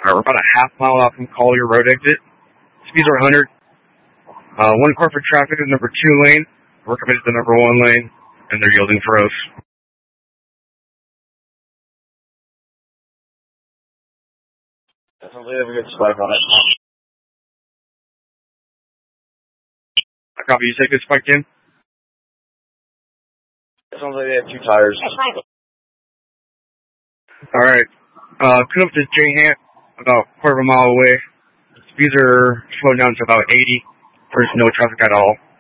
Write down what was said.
We're about a half mile out from Collier Road exit. Speeds are 100. One car for traffic is number 2 lane. We're committed to the number 1 lane, and they're yielding for us. Definitely have a good spike on it. I copy. You take this spike in? It sounds like they have 2 tires. Alright. Come up to J-Hant, about a quarter of a mile away. Speeds are slowed down to about 80. There's no traffic at all.